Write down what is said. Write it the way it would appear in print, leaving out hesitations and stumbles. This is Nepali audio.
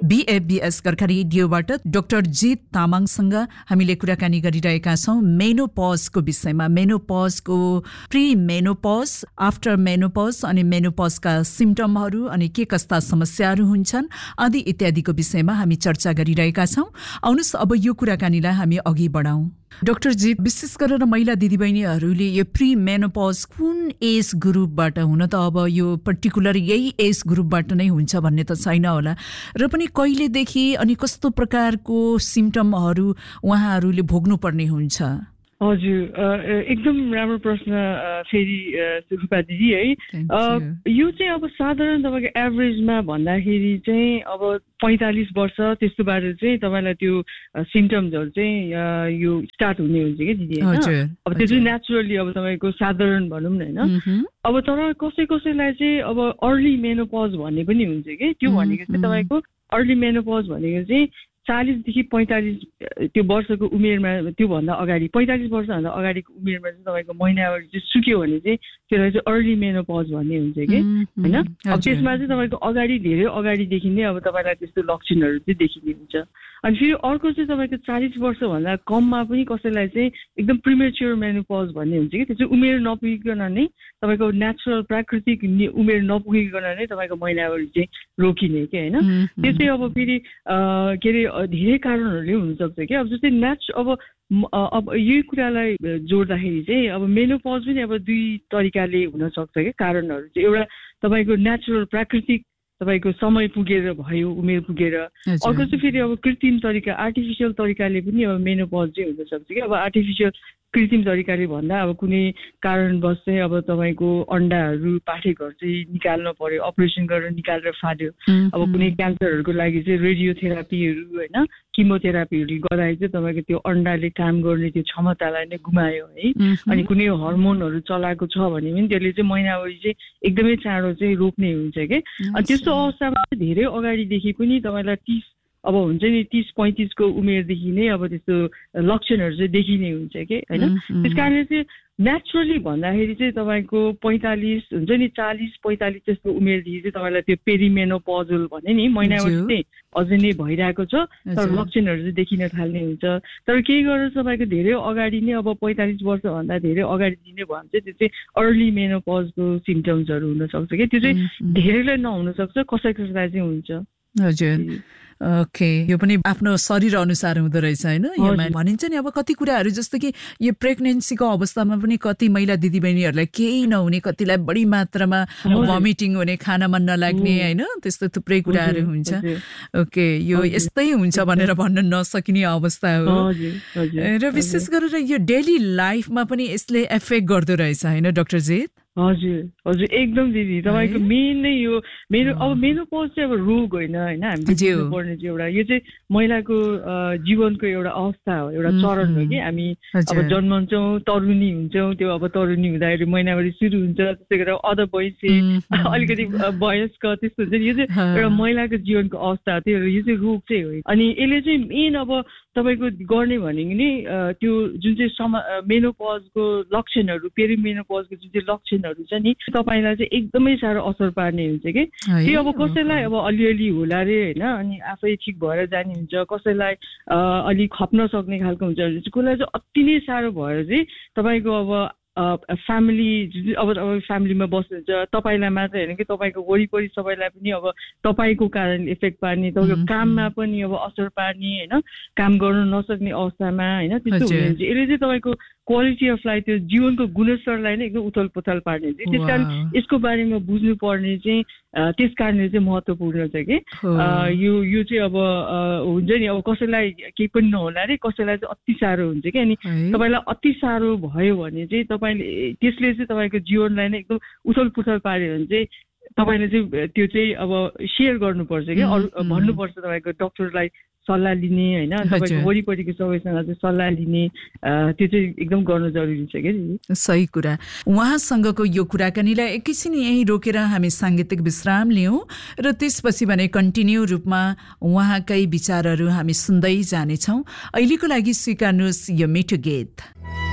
BFBS गोर्खा रेडियोबाट डाक्टर जित तामाङसँग हामीले कुराकानी गरिरहेका छौं मेनोपजको विषयमा। मेनोपजको प्री मेनोपज, आफ्टर मेनोपज अनि मेनोपजका सिम्पटमहरू अनि के कस्ता समस्याहरू हुन्छन् आदि इत्यादिको विषयमा हामी चर्चा गरिरहेका छौं। आउनुस् अब यो कुराकानीलाई हामी अघि बढाउँ। डाक्टर जी, विशेष गरेर महिला दिदीबहिनीहरूले यो प्री मेनोपज कुन एज ग्रुपबाट, हुन त अब यो पर्टिकुलर यही एज ग्रुपबाट नै हुन्छ भन्ने त छैन होला, र पनि कहिलेदेखि अनि कस्तो प्रकारको सिम्पटमहरू उहाँहरूले भोग्नुपर्ने हुन्छ? हजुर, एकदम राम्रो प्रश्न फेरि सुरुपा दिदी है। यो चाहिँ अब साधारण तपाईँको एभरेजमा भन्दाखेरि चाहिँ अब 45 वर्ष त्यस्तोबाट चाहिँ तपाईँलाई त्यो सिम्पटम्सहरू चाहिँ यो स्टार्ट हुने हुन्छ कि दिदी होइन। अब त्यो चाहिँ नेचुरली अब तपाईँको साधारण भनौँ न होइन। अब तर कसैलाई चाहिँ अब अर्ली मेनोपज भन्ने पनि हुन्छ कि, त्यो भनेको चाहिँ तपाईँको अर्ली मेनोपज भनेको चाहिँ 40 देखि 45 त्यो वर्षको उमेरमा, त्योभन्दा अगाडि 45 वर्षभन्दा अगाडिको उमेरमा चाहिँ तपाईँको महिनावारी चाहिँ सुक्यो भने चाहिँ त्यसलाई चाहिँ अर्ली मेनोपज भन्ने हुन्छ कि होइन। अब त्यसमा चाहिँ तपाईँको अगाडि, धेरै अगाडिदेखि नै अब तपाईँलाई त्यस्तो लक्षणहरू चाहिँ देखिने हुन्छ। अनि फेरि अर्को चाहिँ तपाईँको 40 वर्षभन्दा कममा पनि कसैलाई चाहिँ एकदम प्रिमेच्योर मेनोपज भन्ने हुन्छ कि, त्यो चाहिँ उमेर नपुगिकन नै तपाईँको नेचुरल प्राकृतिक उमेर नपुगिकन नै तपाईँको महिनावारी चाहिँ रोकिने कि होइन। त्यो चाहिँ अब फेरि के अरे धेरै कारणहरूले हुनसक्छ कि। अब जस्तै अब यही कुरालाई जोड्दाखेरि चाहिँ अब मेनोपज पनि अब दुई तरिकाले हुनसक्छ कि कारणहरू चाहिँ। एउटा तपाईँको नेचुरल प्राकृतिक तपाईँको समय पुगेर भयो, उमेर पुगेर। अर्को चाहिँ फेरि अब कृत्रिम तरिका, आर्टिफिसियल तरिकाले पनि अब मेनोपज चाहिँ हुनसक्छ कि। अब आर्टिफिसियल कृत्रिम तरिकाले भन्दा अब कुनै कारणवश चाहिँ अब तपाईँको अन्डाहरू पाठेघर चाहिँ निकाल्न पर्यो, अपरेसन गरेर निकालेर फाल्यो। अब कुनै क्यान्सरहरूको लागि चाहिँ रेडियोथेरापीहरू होइन, किमोथेरापीहरू गर्दाखेरि चाहिँ तपाईँको त्यो अन्डाले काम गर्ने त्यो क्षमतालाई नै गुमायो है। अनि कुनै हर्मोनहरू चलाएको छ भने पनि त्यसले चाहिँ महिनावारी चाहिँ एकदमै चाँडो चाहिँ रोक्ने हुन्छ कि। अनि त्यस्तो अवस्थामा धेरै अगाडिदेखि पनि तपाईँलाई 30 अब हुन्छ नि 30-35 को उमेरदेखि नै अब त्यस्तो लक्षणहरू चाहिँ देखिने हुन्छ कि होइन। त्यस कारणले चाहिँ नेचुरली भन्दाखेरि चाहिँ तपाईँको 45 हुन्छ नि 40-45 त्यस्तो उमेरदेखि चाहिँ तपाईँलाई त्यो पेरिमेनोपजल भन्ने नि महिनावारी चाहिँ अझै नै भइरहेको छ, तर लक्षणहरू चाहिँ देखिन थाल्ने हुन्छ। तर केही गरेर तपाईँको धेरै अगाडि नै अब 45 वर्षभन्दा धेरै अगाडि नै भयो भने चाहिँ त्यो चाहिँ अर्ली मेनोपजको सिम्पटम्सहरू हुनसक्छ कि। त्यो चाहिँ धेरैलाई नहुनसक्छ, कसैलाई चाहिँ हुन्छ। हजुर, ओके। यो पनि आफ्नो शरीर अनुसार हुँदो रहेछ होइन। यो भनिन्छ नि अब कति कुराहरू जस्तो कि यो प्रेग्नेन्सीको अवस्थामा पनि कति महिला दिदीबहिनीहरूलाई केही नहुने, कतिलाई बढी मात्रामा भमिटिङ हुने, खान मन नलाग्ने होइन, त्यस्तो थुप्रै कुराहरू हुन्छ। ओके, यो यस्तै हुन्छ भनेर भन्न नसकिने अवस्था हो। र विशेष गरेर यो डेली लाइफमा पनि यसले एफेक्ट गर्दो रहेछ होइन डाक्टर जित? हजुर हजुर, एकदम दिदी। तपाईँको मेन नै यो अब मेनोपज चाहिँ अब रोग होइन होइन, हामीले बुझ्नुपर्ने चाहिँ एउटा यो चाहिँ महिलाको जीवनको एउटा अवस्था हो, एउटा चरण हो कि। हामी अब जन्मन्छौँ, तरुनी हुन्छौँ, त्यो अब तरुनी हुँदाखेरि महिनावारी सुरु हुन्छ, त्यसै गरेर अध वयसी अलिकति वयस्क त्यस्तो हुन्छ। यो चाहिँ एउटा महिलाको जीवनको अवस्था हो, त्यो यो चाहिँ रोग चाहिँ हो। अनि यसले चाहिँ मेन अब तपाईँको गर्ने भनेको नि त्यो जुन चाहिँ मेनोपजको लक्षणहरू, पेरिमेनोपजको जुन चाहिँ लक्षणहरू छ नि, तपाईँलाई चाहिँ एकदमै साह्रो असर पार्ने हुन्छ कि। त्यो अब कसैलाई अब अलिअलि होला रे होइन, अनि आफै ठिक भएर जाने हुन्छ, कसैलाई अलिक खप्न सक्ने खालको हुन्छ, कसैलाई चाहिँ अति नै साह्रो भएर चाहिँ तपाईँको अब फ्यामिली अब फ्यामिलीमा बस्नुहुन्छ, तपाईँलाई मात्रै होइन कि तपाईँको वरिपरि सबैलाई पनि अब तपाईँको कारण इफेक्ट पार्ने, तपाईँको काममा पनि अब असर पार्ने होइन, काम गर्न नसक्ने अवस्थामा होइन, त्यस्तो हुनुहुन्छ। यसले चाहिँ तपाईँको क्वालिटी अफ लाइफ, त्यो जीवनको गुणस्तरलाई नै एकदम उथल पुथल पार्ने हुन्छ। त्यस कारण यसको बारेमा बुझ्नुपर्ने चाहिँ त्यस कारणले चाहिँ महत्त्वपूर्ण छ कि। यो चाहिँ अब हुन्छ नि, अब कसैलाई केही पनि नहोला रे, कसैलाई चाहिँ अति साह्रो हुन्छ कि। अनि तपाईँलाई अति साह्रो भयो भने चाहिँ तपाईँले त्यसले चाहिँ तपाईँको जीवनलाई नै एकदम उथल पुथल पार्यो भने चाहिँ तपाईँले चाहिँ त्यो चाहिँ अब सेयर गर्नुपर्छ कि, अरू भन्नुपर्छ तपाईँको डक्टरलाई सल्लाह लिने होइन, तपाईँको वरिपरिको सबैसँग चाहिँ सल्लाह लिने, त्यो चाहिँ एकदम गर्नु जरुरी छ कि। सही कुरा। उहाँसँगको यो कुराकानीलाई एकैछिन यहीँ रोकेर हामी साङ्गीतिक विश्राम लियौँ र त्यसपछि भने कन्टिन्यू रूपमा उहाँकै विचारहरू हामी सुन्दै जानेछौँ। अहिलेको लागि स्वीकार्नुहोस् यो मिठो गीत।